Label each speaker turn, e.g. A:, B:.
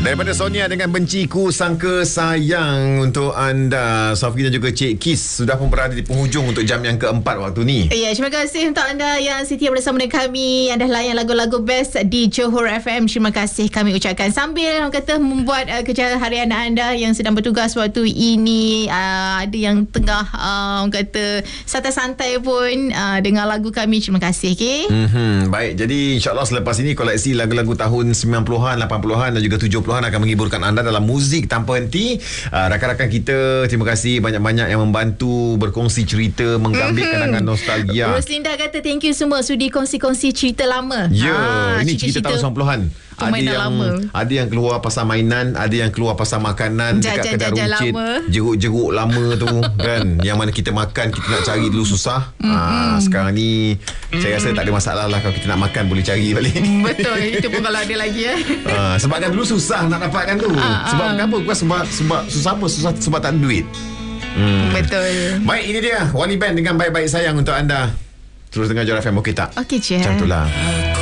A: Daripada Sonia dengan Benciku Sangka Sayang untuk anda. Sofi dan juga Cik Kis sudah pun berada di penghujung untuk jam yang keempat waktu ni.
B: Ya, terima kasih untuk anda yang setia bersama dengan kami, yang dah layan lagu-lagu best di Johor FM. Terima kasih kami ucapkan sambil orang kata membuat kerja harian anda yang sedang bertugas waktu ini. Ada yang tengah orang kata santai-santai pun dengar lagu kami. Terima kasih. Okay?
A: Baik, jadi insyaAllah selepas ini koleksi lagu-lagu tahun 90-an, 80-an dan juga 70-an akan menghiburkan anda dalam muzik tanpa henti. Rakan-rakan kita, terima kasih banyak-banyak yang membantu berkongsi cerita, menggambit kenangan nostalgia.
B: Roslinda kata thank you semua sudi kongsi-kongsi cerita lama.
A: Ini cerita tahun 90-an. Ada yang keluar pasal mainan, ada yang keluar pasal makanan dekat kedai runcit, jeruk-jeruk lama tu kan, yang mana kita makan, kita nak cari dulu susah. Sekarang ni saya rasa tak ada masalah lah, kalau kita nak makan boleh cari balik.
B: Betul, itu pun kalau ada lagi
A: sebab kan dulu susah nak dapatkan tu. Sebab kenapa? Bukan sebab susah apa, susah sebab tak ada duit.
B: Betul.
A: Baik, ini dia Wali Band dengan Baik-Baik Sayang untuk anda. Terus dengar Johor FM, okey tak?
B: Okey je.
A: Macam tu lah.